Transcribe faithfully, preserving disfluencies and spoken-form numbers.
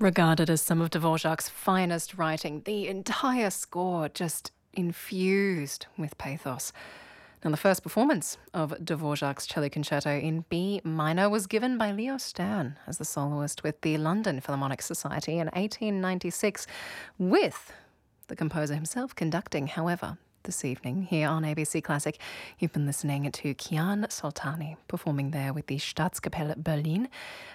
Regarded as some of Dvorak's finest writing, the entire score just infused with pathos. Now, the first performance of Dvorak's cello concerto in B minor was given by Leo Stern as the soloist with the London Philharmonic Society in eighteen ninety-six, with the composer himself conducting. However, this evening here on A B C Classic, you've been listening to Kian Soltani performing there with the Staatskapelle Berlin